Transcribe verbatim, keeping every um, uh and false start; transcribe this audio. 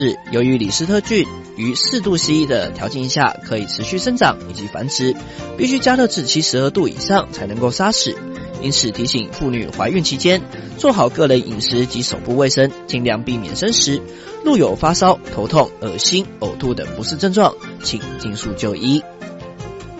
是由于李斯特菌于四度 C 的条件下可以持续生长以及繁殖，必须加热至七十二度以上才能够杀死。因此提醒妇女怀孕期间做好个人饮食及手部卫生，尽量避免生食。若有发烧、头痛、恶心、呕吐等不适症状，请尽速就医。